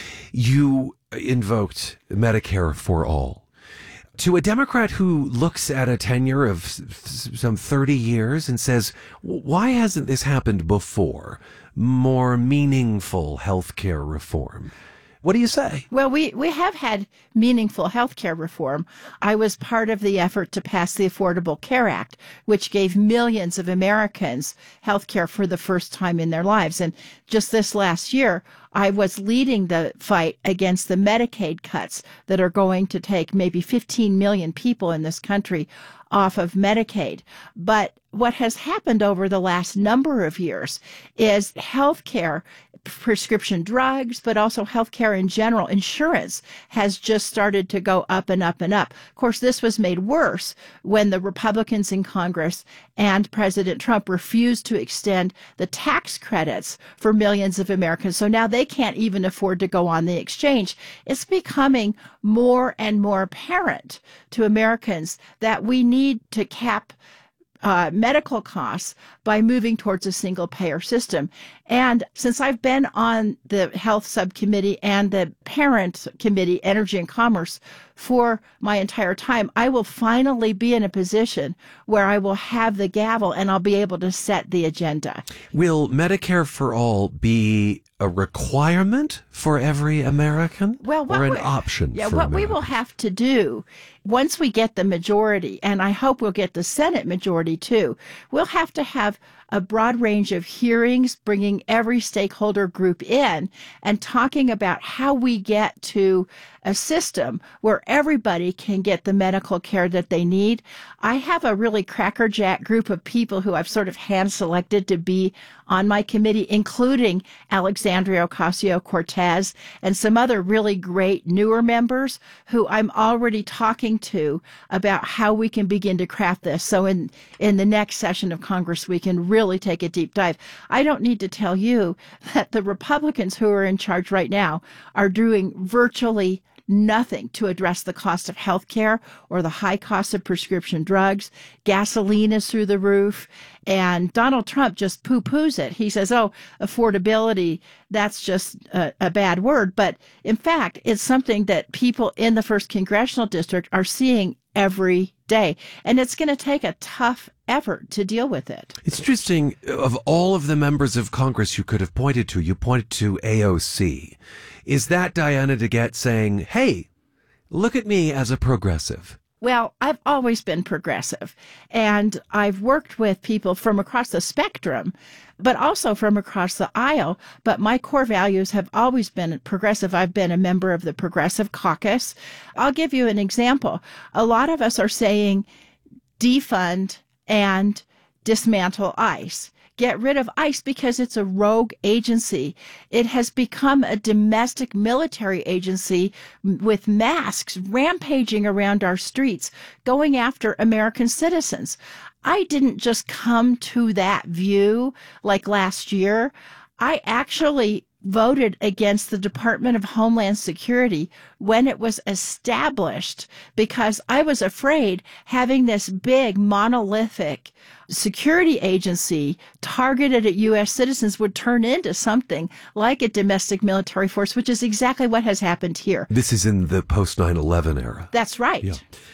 You invoked Medicare for All. To a Democrat who looks at a tenure of some thirty years and says, why hasn't this happened before? More meaningful health care reform. What do you say? Well, we, we have had meaningful health care reform. I was part of the effort to pass the Affordable Care Act, which gave millions of Americans health care for the first time in their lives. And just this last year, I was leading the fight against the Medicaid cuts that are going to take maybe fifteen million people in this country off of Medicaid. But what has happened over the last number of years is healthcare, prescription drugs, but also healthcare in general, insurance has just started to go up and up and up. Of course, this was made worse when the Republicans in Congress and President Trump refused to extend the tax credits for millions of Americans. So now they can't even afford to go on the exchange. It's becoming more and more apparent to Americans that we need to cap Uh, medical costs by moving towards a single payer system. And since I've been on the health subcommittee and the parent committee, Energy and Commerce, for my entire time, I will finally be in a position where I will have the gavel and I'll be able to set the agenda. Will Medicare for All be a requirement for every American, well, what or an we, option yeah, for what Americans? we will have to do once we get the majority, and I hope we'll get the Senate majority too, we'll have to have a broad range of hearings, bringing every stakeholder group in and talking about how we get to a system where everybody can get the medical care that they need. I have a really crackerjack group of people who I've sort of hand-selected to be on my committee, including Alexandria Ocasio-Cortez and some other really great newer members who I'm already talking to about how we can begin to craft this. So in, in the next session of Congress, we can really take a deep dive. I don't need to tell you that the Republicans who are in charge right now are doing virtually nothing to address the cost of health care or the high cost of prescription drugs. Gasoline is through the roof. And Donald Trump just poo-poos it. He says, oh, affordability, that's just a, a bad word. But in fact, it's something that people in the first Congressional District are seeing every day. And it's going to take a tough effort to deal with it. It's interesting, of all of the members of Congress you could have pointed to, you pointed to A O C. Is that Diana DeGette saying, hey, look at me as a progressive? Well, I've always been progressive, and I've worked with people from across the spectrum, but also from across the aisle. But my core values have always been progressive. I've been a member of the Progressive Caucus. I'll give you an example. A lot of us are saying defund and dismantle ICE. Get rid of ICE because it's a rogue agency. It has become a domestic military agency with masks rampaging around our streets, going after American citizens. I didn't just come to that view like last year. I actually voted against the Department of Homeland Security when it was established because I was afraid having this big monolithic security agency targeted at U S citizens would turn into something like a domestic military force, which is exactly what has happened here. This is in the post nine eleven era. That's right. Yeah.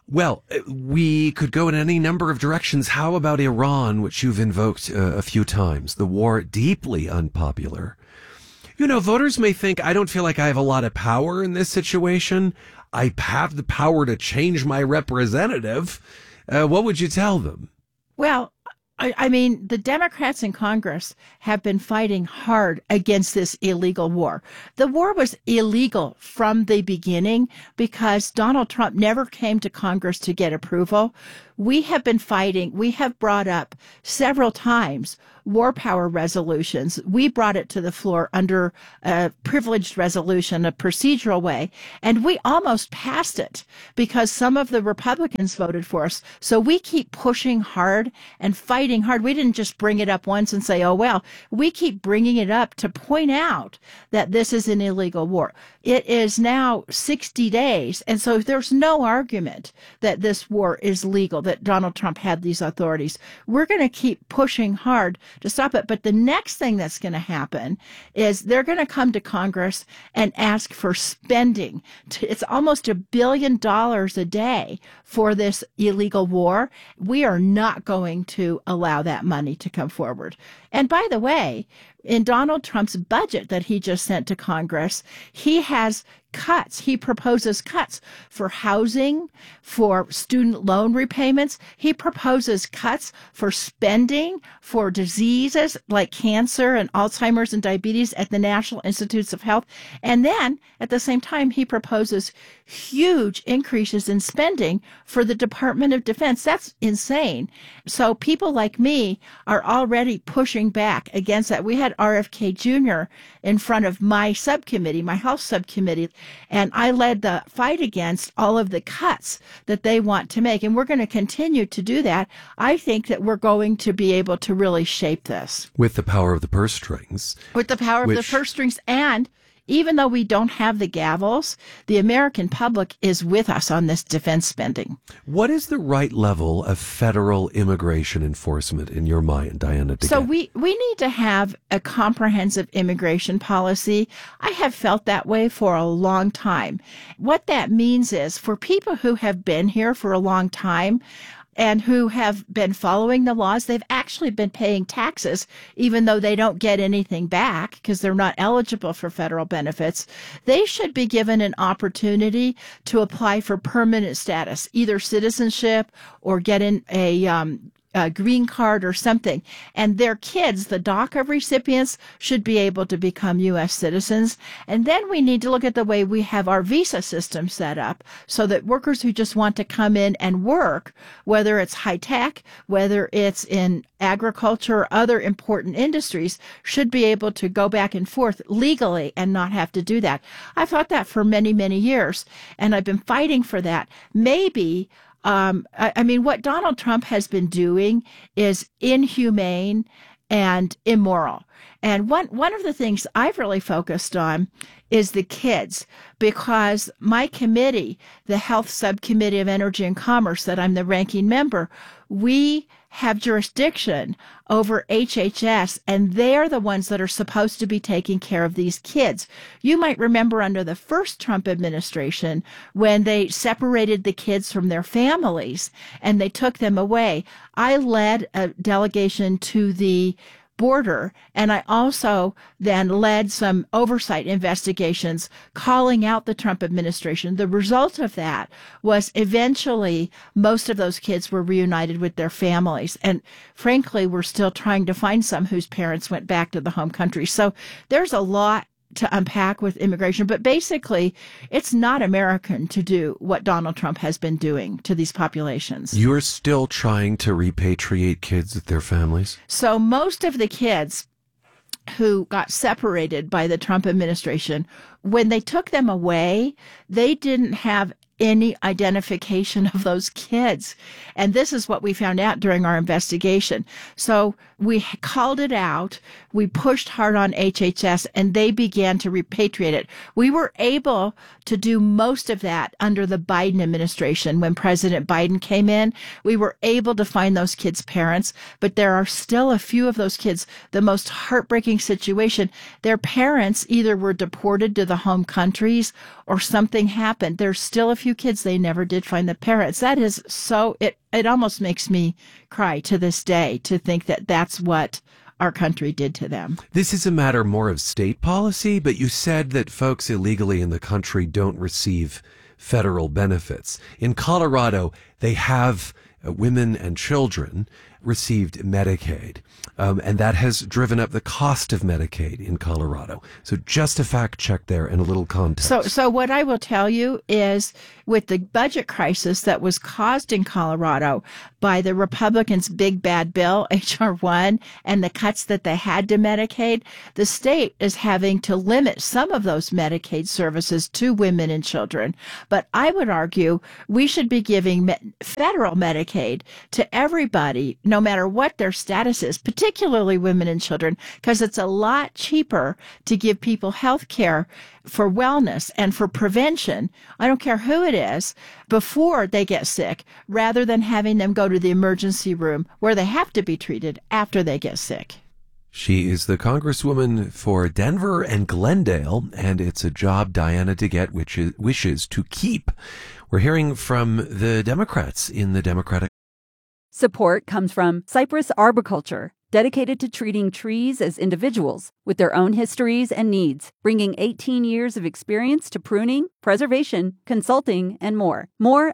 Well, we could go in any number of directions. How about Iran, which you've invoked uh, a few times? The war, deeply unpopular. You know, voters may think, I don't feel like I have a lot of power in this situation. I have the power to change my representative. Uh, what would you tell them? Well, I, I mean, the Democrats in Congress have been fighting hard against this illegal war. The war was illegal from the beginning because Donald Trump never came to Congress to get approval. We have been fighting. We have brought up several times war power resolutions. We brought it to the floor under a privileged resolution, a procedural way, and we almost passed it because some of the Republicans voted for us. So we keep pushing hard and fighting hard. We didn't just bring it up once and say, oh, well, we keep bringing it up to point out that this is an illegal war. It is now sixty days, and so there's no argument that this war is legal, that Donald Trump had these authorities. We're going to keep pushing hard to stop it. But the next thing that's going to happen is they're going to come to Congress and ask for spending. It's almost a billion dollars a day for this illegal war. We are not going to allow that money to come forward. And by the way, in Donald Trump's budget that he just sent to Congress, he has cuts. He proposes cuts for housing, for student loan repayments. He proposes cuts for spending for diseases like cancer and Alzheimer's and diabetes at the National Institutes of Health. And then at the same time, he proposes huge increases in spending for the Department of Defense. That's insane. So people like me are already pushing back against that. We had R F K Junior in front of my subcommittee, my health subcommittee, and I led the fight against all of the cuts that they want to make. And we're going to continue to do that. I think that we're going to be able to really shape this. With the power of the purse strings. With the power which... of the purse strings. And even though we don't have the gavels, the American public is with us on this defense spending. What is the right level of federal immigration enforcement in your mind, Diana DeGette? So we, we need to have a comprehensive immigration policy. I have felt that way for a long time. What that means is for people who have been here for a long time, and who have been following the laws, they've actually been paying taxes, even though they don't get anything back because they're not eligible for federal benefits. They should be given an opportunity to apply for permanent status, either citizenship or get in a um, a green card or something. And their kids, the DACA recipients, should be able to become U S citizens. And then we need to look at the way we have our visa system set up so that workers who just want to come in and work, whether it's high tech, whether it's in agriculture or other important industries, should be able to go back and forth legally and not have to do that. I've thought that for many, many years, and I've been fighting for that. Maybe Um, I, I mean, what Donald Trump has been doing is inhumane and immoral. And one, one of the things I've really focused on is the kids, because my committee, the Health Subcommittee of Energy and Commerce, that I'm the ranking member, we have jurisdiction over H H S, and they're the ones that are supposed to be taking care of these kids. You might remember under the first Trump administration when they separated the kids from their families and they took them away. I led a delegation to the border, and I also then led some oversight investigations calling out the Trump administration. The result of that was eventually most of those kids were reunited with their families. And frankly, we're still trying to find some whose parents went back to the home country. So there's a lot to unpack with immigration, but basically it's not American to do what Donald Trump has been doing to these populations. You're still trying to repatriate kids with their families? So most of the kids who got separated by the Trump administration, when they took them away, they didn't have any identification of those kids. And this is what we found out during our investigation. So we called it out. We pushed hard on H H S, and they began to repatriate it. We were able to do most of that under the Biden administration. When President Biden came in, we were able to find those kids' parents, but there are still a few of those kids. The most heartbreaking situation, their parents either were deported to the home countries or something happened, there's still a few kids they never did find the parents. That is so, it, it almost makes me cry to this day to think that that's what our country did to them. This is a matter more of state policy, but you said that folks illegally in the country don't receive federal benefits. In Colorado, they have uh, women and children received Medicaid, um, and that has driven up the cost of Medicaid in Colorado. So just a fact check there and a little context. So, so what I will tell you is, with the budget crisis that was caused in Colorado by the Republicans' big bad bill, H R one, and the cuts that they had to Medicaid, the state is having to limit some of those Medicaid services to women and children. But I would argue we should be giving me- federal Medicaid to everybody, no matter what their status is, particularly women and children, because it's a lot cheaper to give people health care for wellness and for prevention, I don't care who it is, before they get sick, rather than having them go to the emergency room where they have to be treated after they get sick. She is the Congresswoman for Denver and Glendale, and it's a job Diana DeGette wishes, wishes to keep. We're hearing from the Democrats in the Democratic. Support comes from Cypress Arboriculture, dedicated to treating trees as individuals with their own histories and needs, bringing eighteen years of experience to pruning, preservation, consulting, and more. More